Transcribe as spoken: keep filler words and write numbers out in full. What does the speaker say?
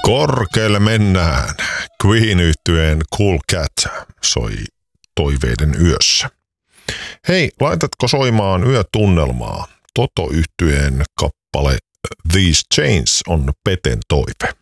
Korkealle mennään. Queen-yhtyeen Cool Cat soi toiveiden yössä. Hei, laitatko soimaan yötunnelmaa? Toto-yhtyeen kappale These Chains on Peten toive.